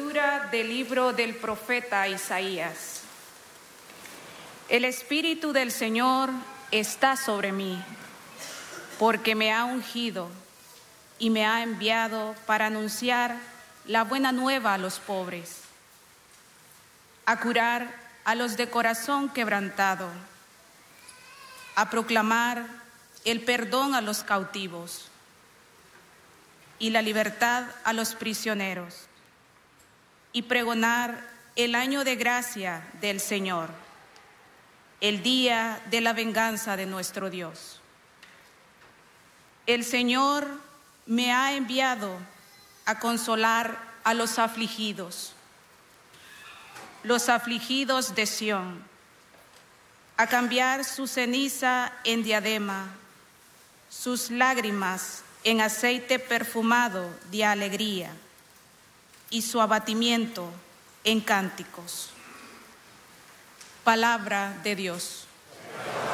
Lectura del libro del profeta Isaías. El Espíritu del Señor está sobre mí, porque me ha ungido y me ha enviado para anunciar la buena nueva a los pobres, a curar a los de corazón quebrantado, a proclamar el perdón a los cautivos y la libertad a los prisioneros, y pregonar el año de gracia del Señor, el día de la venganza de nuestro Dios. El Señor me ha enviado a consolar a los afligidos de Sión, a cambiar su ceniza en diadema, sus lágrimas en aceite perfumado de alegría, y su abatimiento en cánticos. Palabra de Dios.